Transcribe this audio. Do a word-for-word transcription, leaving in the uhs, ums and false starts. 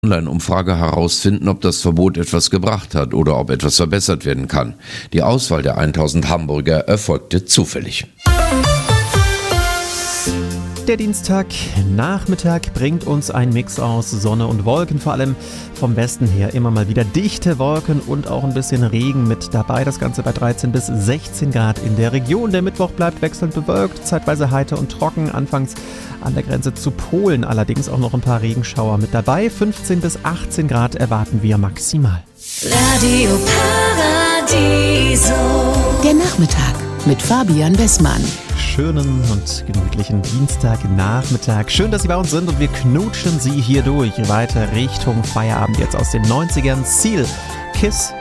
Online-Umfrage herausfinden, ob das Verbot etwas gebracht hat oder ob etwas verbessert werden kann. Die Auswahl der tausend Hamburger erfolgte zufällig. Der Dienstagnachmittag bringt uns ein Mix aus Sonne und Wolken, vor allem vom Westen her immer mal wieder dichte Wolken und auch ein bisschen Regen mit dabei. Das Ganze bei dreizehn bis sechzehn Grad in der Region. Der Mittwoch bleibt wechselnd bewölkt, zeitweise heiter und trocken. Anfangs an der Grenze zu Polen allerdings auch noch ein paar Regenschauer mit dabei. fünfzehn bis achtzehn Grad erwarten wir maximal. Radio Paradiso. Der Nachmittag mit Fabian Wessmann. Schönen und gemütlichen Dienstagnachmittag. Schön, dass Sie bei uns sind und wir knutschen Sie hier durch weiter Richtung Feierabend jetzt aus den neunzigern. Ziel Kiss